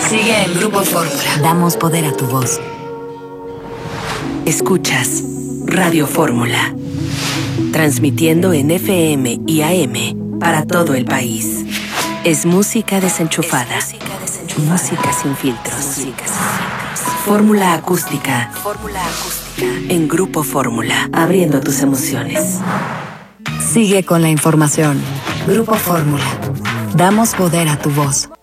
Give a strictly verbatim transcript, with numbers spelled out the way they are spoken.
Sigue en Grupo Fórmula. Damos poder a tu voz. Escuchas Radio Fórmula, transmitiendo en F M y A M para todo el país. Es música desenchufada, es música, desenchufada. Música sin filtros. Música sin filtros. Fórmula acústica. Fórmula acústica en Grupo Fórmula, abriendo tus emociones. Sigue con la información. Grupo Fórmula. Damos poder a tu voz.